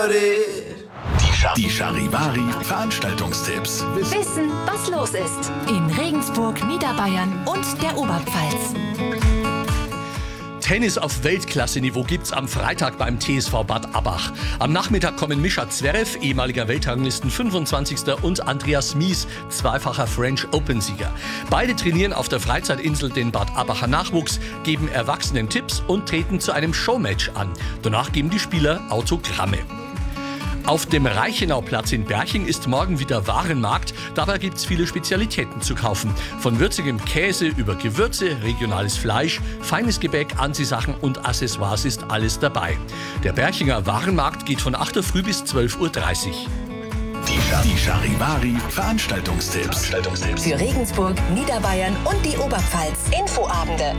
Die Charivari Veranstaltungstipps. Wissen, was los ist. In Regensburg, Niederbayern und der Oberpfalz. Tennis auf Weltklasse-Niveau gibt's am Freitag beim TSV Bad Abbach. Am Nachmittag kommen Mischa Zverev, ehemaliger Weltranglisten 25. und Andreas Mies, zweifacher French Open-Sieger. Beide trainieren auf der Freizeitinsel den Bad Abbacher Nachwuchs, geben Erwachsenen Tipps und treten zu einem Showmatch an. Danach geben die Spieler Autogramme. Auf dem Reichenauplatz in Berching ist morgen wieder Warenmarkt. Dabei gibt's viele Spezialitäten zu kaufen. Von würzigem Käse über Gewürze, regionales Fleisch, feines Gebäck, Anziehsachen und Accessoires ist alles dabei. Der Berchinger Warenmarkt geht von 8 Uhr früh bis 12.30 Uhr. Die Charivari Veranstaltungstipps. Für Regensburg, Niederbayern und die Oberpfalz. Infoabende